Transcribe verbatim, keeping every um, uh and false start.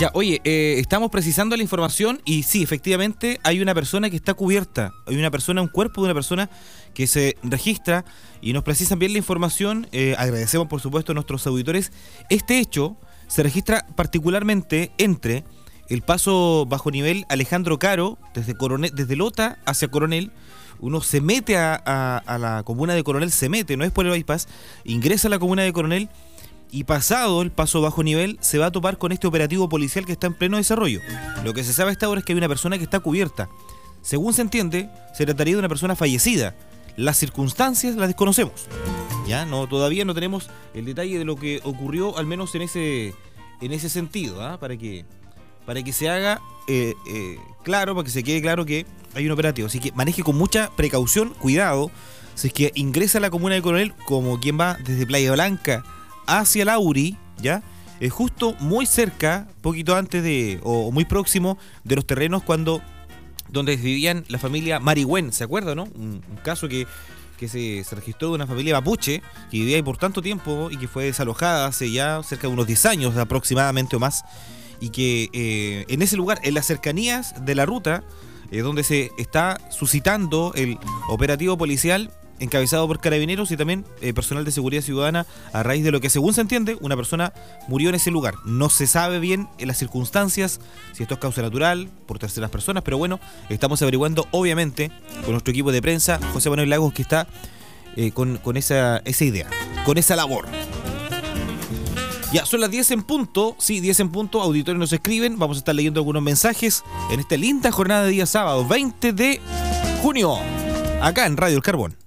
Ya, oye, eh, estamos precisando la información y sí, efectivamente hay una persona que está cubierta, hay una persona, un cuerpo de una persona que se registra y nos precisan bien la información. Eh, agradecemos por supuesto a nuestros auditores. Este hecho se registra particularmente entre el paso bajo nivel Alejandro Caro, desde Coronel, desde Lota hacia Coronel. Uno se mete a, a, a la comuna de Coronel, se mete, no es por el bypass, ingresa a la comuna de Coronel. Y pasado el paso bajo nivel, se va a topar con este operativo policial que está en pleno desarrollo. Lo que se sabe hasta ahora es que hay una persona que está cubierta. Según se entiende, se trataría de una persona fallecida. Las circunstancias las desconocemos. Ya, no, todavía no tenemos el detalle de lo que ocurrió, al menos en ese, en ese sentido, ¿eh? para que, para que se haga eh, eh, claro, para que se quede claro que hay un operativo. Así que maneje con mucha precaución, cuidado, si es que ingresa a la comuna de Coronel como quien va desde Playa Blanca hacia Lauri, ¿ya? Es justo muy cerca, poquito antes de, o muy próximo de los terrenos cuando, donde vivían la familia Marigüen, ¿se acuerda, no? Un, un caso que, que se, se registró de una familia mapuche que vivía ahí por tanto tiempo y que fue desalojada hace ya cerca de unos diez años aproximadamente o más, y que eh, en ese lugar, en las cercanías de la ruta, es eh, donde se está suscitando el operativo policial encabezado por carabineros y también eh, personal de seguridad ciudadana, a raíz de lo que, según se entiende, una persona murió en ese lugar. No se sabe bien en las circunstancias si esto es causa natural, por terceras personas, pero bueno, estamos averiguando, obviamente, con nuestro equipo de prensa, José Manuel Lagos, que está eh, con, con esa, esa idea, con esa labor. Ya, son las diez en punto, sí, diez en punto, auditores nos escriben, vamos a estar leyendo algunos mensajes en esta linda jornada de día sábado, veinte de junio, acá en Radio El Carbón.